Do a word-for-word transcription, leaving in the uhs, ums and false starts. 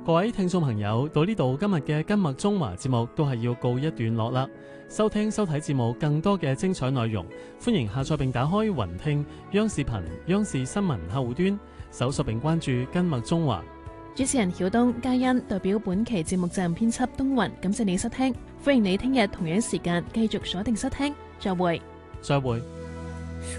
各位聽眾朋友，到呢度今日嘅今麥中華節目都係要告一段落啦。收聽收睇節目更多嘅精彩內容，歡迎下載並打開雲聽、央視頻、央視新聞客戶端，搜索並關注今麥中華。 主持人曉東、嘉欣代表本期節目責任編輯東雲，感謝你收聽，歡迎你聽日同樣時間繼續鎖定收聽，再會。 再會。